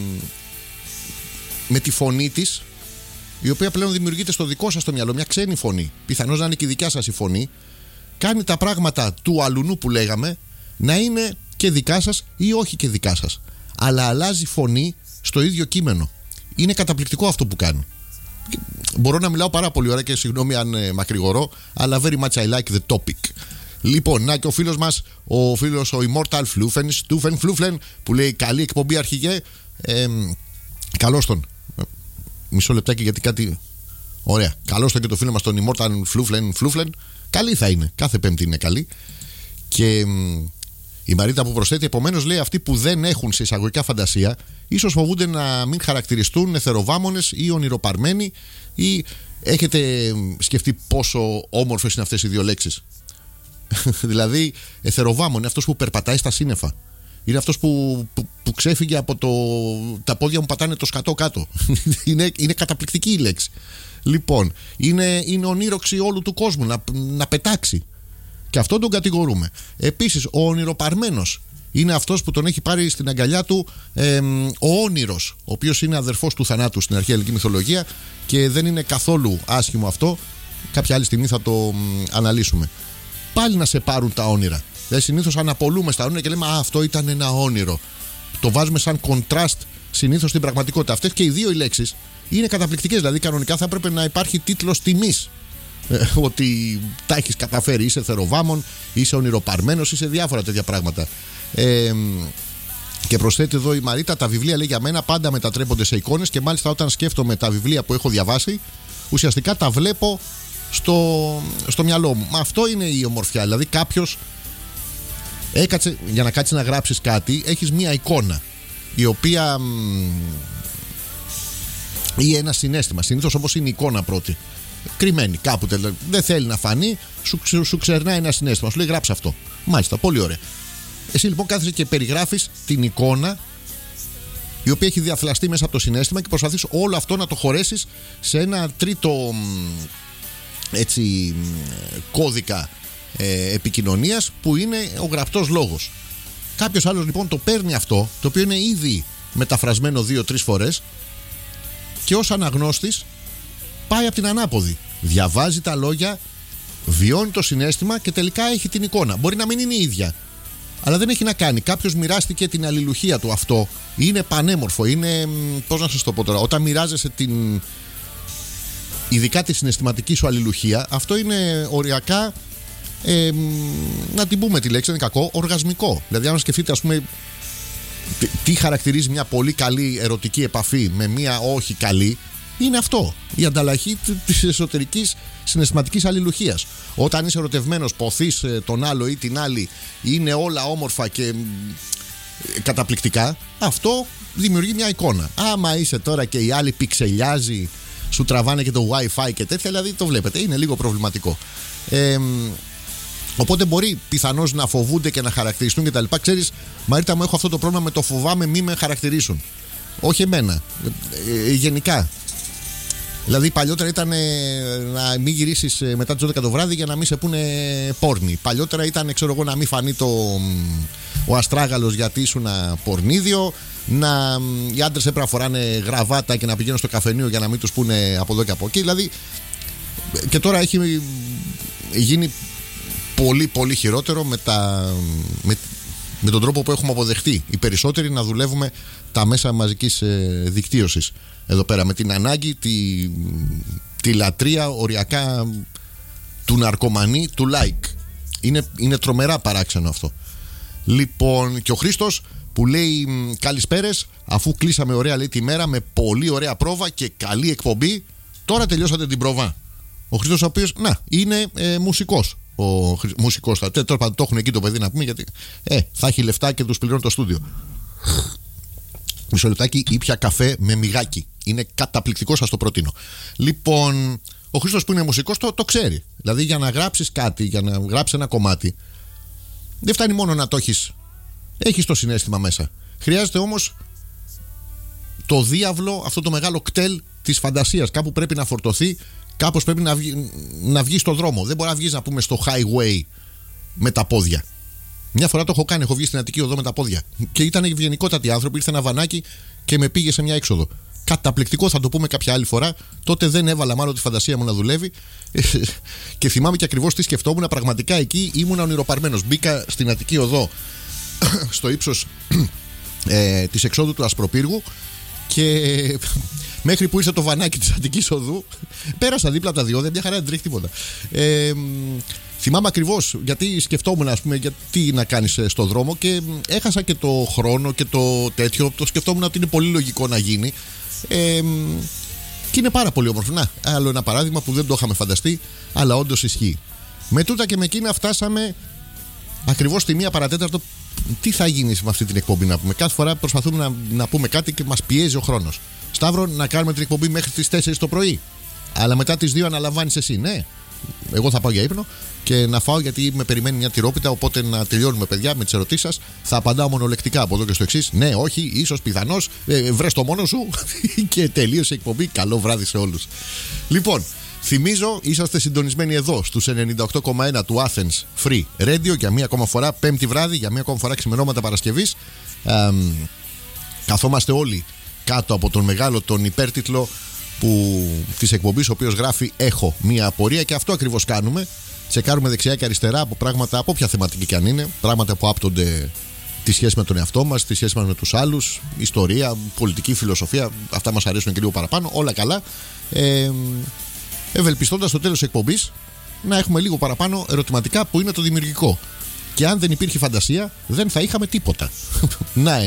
με τη φωνή της, η οποία πλέον δημιουργείται στο δικό σας το μυαλό, μια ξένη φωνή, πιθανώς να είναι και η δικιά σας η φωνή, κάνει τα πράγματα του αλουνού που λέγαμε να είναι και δικά σας ή όχι και δικά σας, αλλά αλλάζει φωνή στο ίδιο κείμενο. Είναι καταπληκτικό αυτό που κάνει. Μπορώ να μιλάω πάρα πολύ ωραία και συγγνώμη αν ε, μακρηγορώ, αλλά very much I like the topic. Λοιπόν, να και ο φίλος μας, ο φίλος ο Immortal Flufen, Stufen Flufen, που λέει καλή εκπομπή αρχηγέ. Ε, καλώς τον. Μισό λεπτάκι γιατί κάτι. Ωραία. Καλώς τον και το φίλο μας τον Immortal Flufen Flufen. Καλή θα είναι. Κάθε Πέμπτη είναι καλή. Και. Η Μαρίτα που προσθέτει, επομένως λέει, αυτοί που δεν έχουν σε εισαγωγικά φαντασία, ίσως φοβούνται να μην χαρακτηριστούν εθεροβάμονες ή ονειροπαρμένοι, ή έχετε σκεφτεί πόσο όμορφες είναι αυτές οι δύο λέξεις. Δηλαδή, εθεροβάμων είναι αυτός που περπατάει στα σύννεφα. Είναι αυτός που, που, που ξέφυγε από το. Τα πόδια μου πατάνε το σκατό κάτω. είναι, είναι καταπληκτική η λέξη. Λοιπόν, είναι, είναι ονείροξη όλου του κόσμου να, να πετάξει. Και αυτόν τον κατηγορούμε. Επίσης, ο ονειροπαρμένος είναι αυτός που τον έχει πάρει στην αγκαλιά του ε, ο Όνειρος, ο οποίος είναι αδερφός του θανάτου στην αρχαία ελληνική μυθολογία και δεν είναι καθόλου άσχημο αυτό. Κάποια άλλη στιγμή θα το ε, αναλύσουμε. Πάλι να σε πάρουν τα όνειρα. Δηλαδή, συνήθως αναπολούμε στα όνειρα και λέμε, α, αυτό ήταν ένα όνειρο. Το βάζουμε σαν contrast συνήθως στην πραγματικότητα. Αυτές και οι δύο οι λέξεις είναι καταπληκτικές. Δηλαδή, κανονικά θα έπρεπε να υπάρχει τίτλος τιμής. Ότι τα έχεις καταφέρει, είσαι θεροβάμων, είσαι ονειροπαρμένος, είσαι διάφορα τέτοια πράγματα. Ε, και προσθέτει εδώ η Μαρίτα, τα βιβλία λέει για μένα πάντα μετατρέπονται σε εικόνες και μάλιστα όταν σκέφτομαι τα βιβλία που έχω διαβάσει, ουσιαστικά τα βλέπω στο, στο μυαλό μου. Μα αυτό είναι η ομορφιά. Δηλαδή κάποιος έκατσε, για να κάτσεις να γράψεις κάτι, έχεις μία εικόνα η οποία ή ένα συναίσθημα. Συνήθως όπως είναι η εικόνα πρώτη, κρυμμένη κάπου, δεν θέλει να φανεί, σου, σου, σου ξερνάει ένα συναίσθημα, σου λέει γράψε αυτό. Μάλιστα, πολύ ωραία. Εσύ λοιπόν κάθεσαι και περιγράφεις την εικόνα η οποία έχει διαφλαστεί μέσα από το συναίσθημα και προσπαθείς όλο αυτό να το χωρέσεις σε ένα τρίτο έτσι κώδικα ε, επικοινωνίας που είναι ο γραπτός λόγος. Κάποιος άλλος λοιπόν το παίρνει αυτό, το οποίο είναι ήδη μεταφρασμένο δύο-τρεις φορές, και ως αναγνώστης πάει από την ανάποδη. Διαβάζει τα λόγια, βιώνει το συναίσθημα και τελικά έχει την εικόνα. Μπορεί να μην είναι η ίδια, αλλά δεν έχει να κάνει. Κάποιος μοιράστηκε την αλληλουχία του. Αυτό είναι πανέμορφο. Είναι, πώς να σας το πω τώρα, όταν μοιράζεσαι την, ειδικά τη συναισθηματική σου αλληλουχία, αυτό είναι οριακά, ε, να την πούμε τη λέξη, είναι κακό, οργασμικό. Δηλαδή, αν σκεφτείτε, ας πούμε, τι χαρακτηρίζει μια πολύ καλή ερωτική επαφή με μια όχι καλή, είναι αυτό. Η ανταλλαγή της εσωτερικής συναισθηματικής αλληλουχίας. Όταν είσαι ερωτευμένος, ποθείς τον άλλο ή την άλλη, είναι όλα όμορφα και καταπληκτικά, αυτό δημιουργεί μια εικόνα. Άμα είσαι τώρα και η άλλη πιξελιάζει, σου τραβάνε και το Wi-Fi και τέτοια, δηλαδή το βλέπετε, είναι λίγο προβληματικό. Ε, Οπότε μπορεί πιθανώς να φοβούνται και να χαρακτηριστούν κτλ. Ξέρεις, Μαρίτα μου, έχω αυτό το πρόβλημα με το φοβάμαι μη με χαρακτηρίσουν. Όχι εμένα. Ε, ε, γενικά. Δηλαδή παλιότερα ήταν ε, να μην γυρίσεις ε, μετά τις δώδεκα το βράδυ για να μην σε πούνε πόρνη. Παλιότερα ήταν, ξέρω εγώ, να μην φανεί το, ο αστράγαλος γιατί ήσουν πορνίδιο. Να, οι άντρες έπρεπε να φοράνε γραβάτα και να πηγαίνουν στο καφενείο για να μην τους πούνε από εδώ και από εκεί. Δηλαδή, και τώρα έχει γίνει πολύ πολύ χειρότερο με, τα, με, με τον τρόπο που έχουμε αποδεχτεί οι περισσότεροι να δουλεύουμε τα μέσα μαζικής ε, δικτύωσης εδώ πέρα, με την ανάγκη, τη, τη λατρεία οριακά του ναρκωμανή, του like. Είναι, είναι τρομερά παράξενο αυτό. Λοιπόν, και ο Χρήστος που λέει καλησπέρες, αφού κλείσαμε ωραία, λέει, τη μέρα με πολύ ωραία πρόβα και καλή εκπομπή, τώρα τελειώσατε την πρόβα. Ο Χρήστος ο οποίος, να, είναι ε, μουσικός. Ο μουσικός θα το έχουν εκεί το παιδί να πούμε, γιατί ε, θα έχει λεφτά και τους πληρώνει το στούντιο. Μισό λεπτάκι, ήπια καφέ με μυγάκι. Είναι καταπληκτικό, σας το προτείνω. Λοιπόν, ο Χρήστος που είναι μουσικός το, το ξέρει. Δηλαδή για να γράψεις κάτι, για να γράψεις ένα κομμάτι, δεν φτάνει μόνο να το έχεις. Έχεις το συναίσθημα μέσα. Χρειάζεται όμως το διάβλο, αυτό το μεγάλο κτέλ της φαντασίας. Κάπου πρέπει να φορτωθεί. Κάπως πρέπει να βγει, να βγει στο δρόμο. Δεν μπορεί να βγεις, να πούμε, στο highway με τα πόδια. Μια φορά το έχω κάνει. Έχω βγει στην Αττική Οδό με τα πόδια. Και ήταν ευγενικότατοι άνθρωποι. Ήρθε ένα βανάκι και με πήγε σε μια έξοδο. Καταπληκτικό, θα το πούμε κάποια άλλη φορά. Τότε δεν έβαλα μάλλον τη φαντασία μου να δουλεύει. Και θυμάμαι και ακριβώς τι σκεφτόμουν. Πραγματικά εκεί ήμουν ονειροπαρμένος. Μπήκα στην Αττική Οδό στο ύψος ε, της εξόδου του Ασπροπύργου και μέχρι που ήρθε το βανάκι της Αττικής Οδού, πέρασα δίπλα από τα διόδια, μια χαρά δεν τρέχει τίποτα. Ε, θυμάμαι ακριβώς γιατί σκεφτόμουν, ας πούμε, γιατί να κάνεις στο δρόμο, και έχασα και το χρόνο και το τέτοιο. Το σκεφτόμουν ότι είναι πολύ λογικό να γίνει. Ε, και είναι πάρα πολύ όμορφο. Να, άλλο ένα παράδειγμα που δεν το είχαμε φανταστεί, αλλά όντως ισχύει. Με τούτα και με εκείνα φτάσαμε ακριβώς στη μία παρατέταρτο. Τι θα γίνει με αυτή την εκπομπή, να πούμε? Κάθε φορά προσπαθούμε να, να πούμε κάτι και μας πιέζει ο χρόνος. Σταύρο, να κάνουμε την εκπομπή μέχρι τις τέσσερις το πρωί. Αλλά μετά τις δύο αναλαμβάνεις εσύ. Ναι, εγώ θα πάω για ύπνο και να φάω, γιατί με περιμένει μια τυρόπιτα. Οπότε να τελειώνουμε, παιδιά, με τις ερωτήσεις σας. Θα απαντάω μονολεκτικά από εδώ και στο εξής. Ναι, όχι, ίσως, πιθανώς. Ε, βρες το μόνο σου και τελείωσε η εκπομπή. Καλό βράδυ σε όλους. Λοιπόν, θυμίζω, είσαστε συντονισμένοι εδώ στους ενενήντα οκτώ κόμμα ένα του Athens Free Radio για μία ακόμα φορά, Πέμπτη βράδυ, για μία ακόμα φορά ξημερώματα Παρασκευής. Ε, καθόμαστε όλοι κάτω από τον μεγάλο τον υπέρτιτλο που, της εκπομπής, ο οποίος γράφει «Έχω μία απορία», και αυτό ακριβώς κάνουμε. Τσεκάρουμε δεξιά και αριστερά από πράγματα, από ποια θεματική και αν είναι, πράγματα που άπτονται τη σχέση με τον εαυτό μας, τη σχέση μας με τους άλλους, ιστορία, πολιτική, φιλοσοφία. Αυτά μας αρέσουν και λίγο παραπάνω, όλα καλά. Ε, ευελπιστώντας στο τέλος της εκπομπής να έχουμε λίγο παραπάνω ερωτηματικά, που είναι το δημιουργικό. Και αν δεν υπήρχε φαντασία, δεν θα είχαμε τίποτα. Να